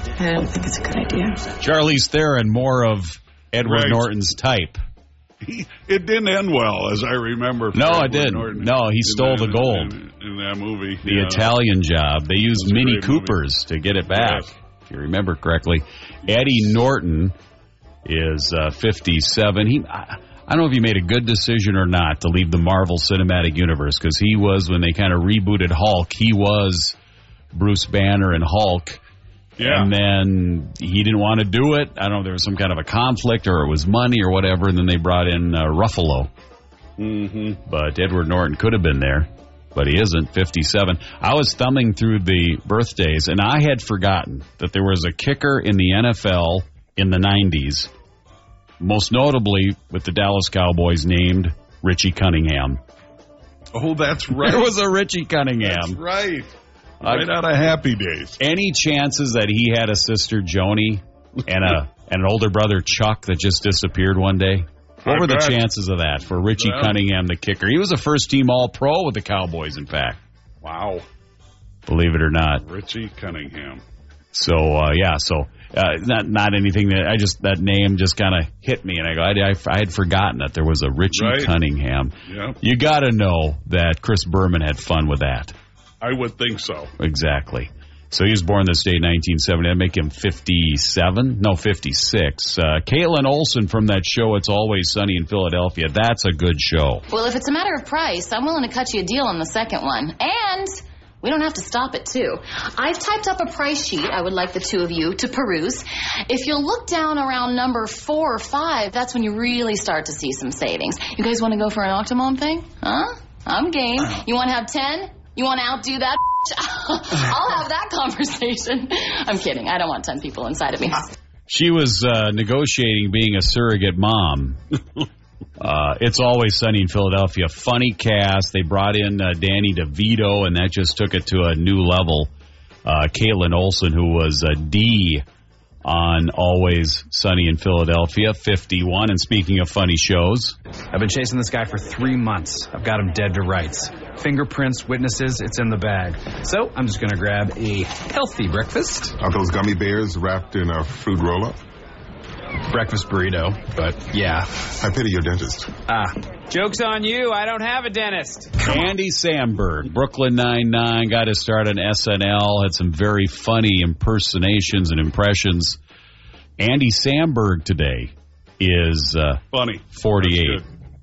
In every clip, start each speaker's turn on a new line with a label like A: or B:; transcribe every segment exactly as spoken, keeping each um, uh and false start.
A: I don't think it's a good idea.
B: Charlize Theron, more of Edward
C: Right.
B: Norton's type.
C: He, it didn't end well, as I remember. for
B: No,
C: Edward
B: it didn't.
C: Norton
B: No, he
C: in
B: stole
C: that-
B: the gold.
C: In, in that movie.
B: The
C: yeah.
B: Italian Job. They used
C: That's a
B: Mini
C: great movie.
B: Coopers to get it back,
C: Yes.
B: if you remember correctly. Eddie Norton is uh, fifty-seven. He, I, I don't know if he made a good decision or not to leave the Marvel Cinematic Universe, because he was, when they kind of rebooted Hulk, he was Bruce Banner and Hulk.
C: Yeah.
B: And then he didn't want to do it. I don't know if there was some kind of a conflict or it was money or whatever, and then they brought in uh, Ruffalo.
C: Mm-hmm.
B: But Edward Norton could have been there, but he isn't, fifty-seven. I was thumbing through the birthdays, and I had forgotten that there was a kicker in the N F L in the nineties, most notably with the Dallas Cowboys, named Richie Cunningham.
C: Oh, that's right.
B: There was a Richie Cunningham.
C: That's right.
B: Uh,
C: Right out of Happy Days.
B: Any chances that he had a sister, Joni, and a and an older brother, Chuck, that just disappeared one day? What
C: I
B: were the
C: bet.
B: chances of that for Richie
C: Well.
B: Cunningham, the kicker? He was a first-team All-Pro with the Cowboys, in fact.
C: Wow.
B: Believe it or not.
C: Richie Cunningham.
B: So, uh, yeah, so uh, not not anything that I just, that name just kind of hit me, and I go, I, I, I had forgotten that there was a Richie
C: Right.
B: Cunningham.
C: Yeah,
B: You got to know that Chris Berman had fun with that.
C: I would think so.
B: Exactly. So he was born this day, nineteen seventy. That'd make him fifty-seven? No, fifty-six. Uh, Caitlin Olsen from that show, It's Always Sunny in Philadelphia. That's a good show.
D: Well, if it's a matter of price, I'm willing to cut you a deal on the second one. And we don't have to stop it, too. I've typed up a price sheet I would like the two of you to peruse. If you'll look down around number four or five, that's when you really start to see some savings. You guys want to go for an Octomom thing? Huh? I'm game. You want to have ten? You want to outdo that? I'll have that conversation. I'm kidding. I don't want ten people inside of me.
B: She was uh, negotiating being a surrogate mom. Uh, It's Always Sunny in Philadelphia. Funny cast. They brought in uh, Danny DeVito, and that just took it to a new level. Uh, Caitlin Olsen, who was a D on Always Sunny in Philadelphia, fifty-one. And speaking of funny shows,
E: I've been chasing this guy for three months. I've got him dead to rights. Fingerprints, witnesses, it's in the bag. So I'm just going to grab a healthy breakfast.
F: Are those gummy bears wrapped in a fruit roll-up?
E: Breakfast burrito, but yeah.
F: I pity your dentist.
E: Ah, joke's on you. I don't have a dentist.
B: Andy Samberg, Brooklyn Nine-Nine, got his start on S N L, had some very funny impersonations and impressions. Andy Samberg today is uh,
C: Funny.
B: forty-eight.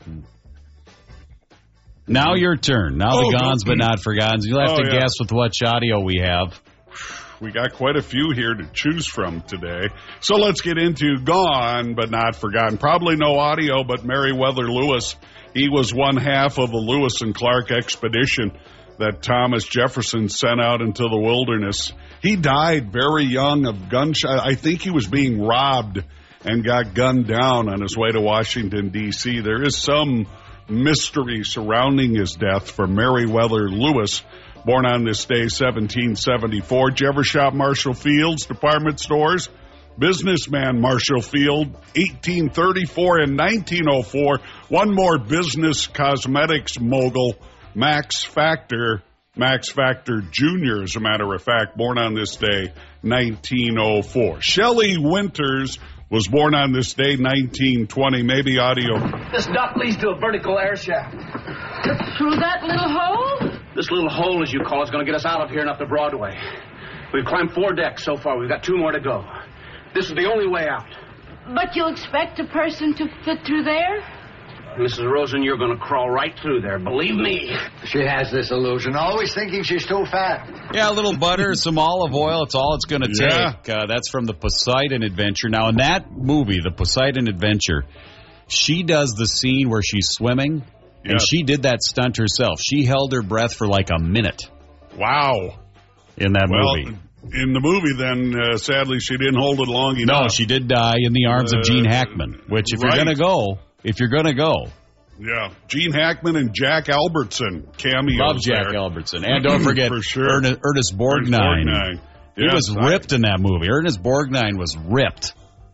B: Now your turn. Now
C: Oh,
B: the Gons
C: go-
B: but not forgotten. You'll have
C: Oh,
B: to
C: yeah.
B: guess with what audio we have.
C: We got quite a few here to choose from today. So let's get into Gone But Not Forgotten. Probably no audio, but Meriwether Lewis. He was one half of the Lewis and Clark expedition that Thomas Jefferson sent out into the wilderness. He died very young of gunshot. I think he was being robbed and got gunned down on his way to Washington, D C There is some mystery surrounding his death for Meriwether Lewis. Born on this day, seventeen seventy-four. Did you ever shop Marshall Field's department stores? Businessman Marshall Field, eighteen thirty-four and nineteen oh four. One more business cosmetics mogul, Max Factor. Max Factor Junior, as a matter of fact, born on this day, nineteen oh four. Shelley Winters was born on this day, nineteen twenty. Maybe audio.
G: This dock leads to a vertical air shaft.
A: Through that little hole?
G: This little hole, as you call it, is going to get us out of here and up to Broadway. We've climbed four decks so far. We've got two more to go. This is the only way out.
A: But you expect a person to fit through there?
G: Missus Rosen, you're going to crawl right through there. Believe me.
H: She has this illusion, always thinking she's too fat.
B: Yeah, a little butter, some olive oil. It's all it's going to
C: Yeah.
B: take. Uh, that's from the Poseidon Adventure. Now, in that movie, the Poseidon Adventure, she does the scene where she's swimming, and
C: Yes.
B: she did that stunt herself. She held her breath for like a minute
C: Wow.
B: in that
C: Well,
B: movie.
C: in the movie, then, uh, sadly, she didn't hold it long enough.
B: No, she did die in the arms of Gene
C: Uh,
B: Hackman, which if
C: right.
B: you're going to go, if you're going to go,
C: Yeah. Gene Hackman and Jack Albertson cameos.
B: love Jack
C: there.
B: Albertson. And don't forget
C: For sure.
B: Ernest, Ernest Borgnine.
C: Borgnine.
B: He
C: Yes,
B: was
C: I-
B: ripped in that movie. Ernest Borgnine was ripped.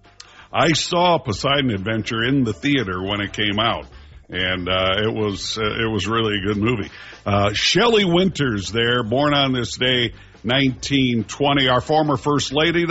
C: I saw Poseidon Adventure in the theater when it came out, and uh, it was uh, it was really a good movie. Uh, Shelley Winters there, born on this day, nineteen twenty. Our former First Lady,